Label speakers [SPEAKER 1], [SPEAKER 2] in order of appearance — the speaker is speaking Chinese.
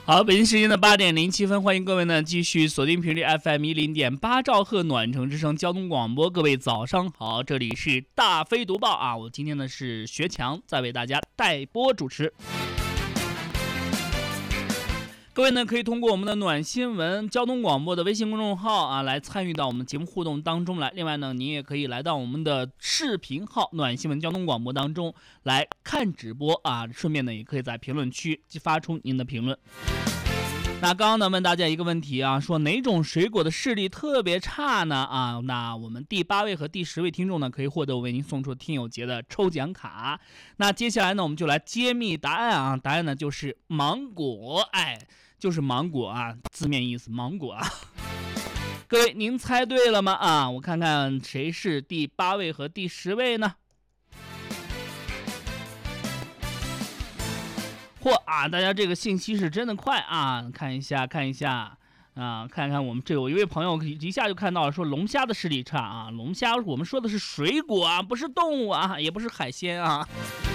[SPEAKER 1] 好，北京时间的8:07，欢迎各位呢继续锁定频率 FM10.8兆赫暖城之声交通广播。各位早上好，这里是大飞读报啊，我今天呢是学强在为大家代播主持。各位呢可以通过我们的暖新闻交通广播的微信公众号啊来参与到我们节目互动当中来。另外呢，您也可以来到我们的视频号暖新闻交通广播当中来看直播啊，顺便呢也可以在评论区发出您的评论。那刚刚呢问大家一个问题啊，说哪种水果的视力特别差呢？啊，那我们第8位和第10位听众呢可以获得我为您送出听友节的抽奖卡。那接下来呢我们就来揭秘答案啊，答案呢就是芒果，就是芒果啊，字面意思芒果啊。各位您猜对了吗？啊，我看看谁是第8位和第10位呢？嚯啊！大家这个信息是真的快啊！看一下啊，看看我们这有一位朋友一下就看到了，说龙虾的视力差啊。龙虾我们说的是水果啊，不是动物啊，也不是海鲜啊。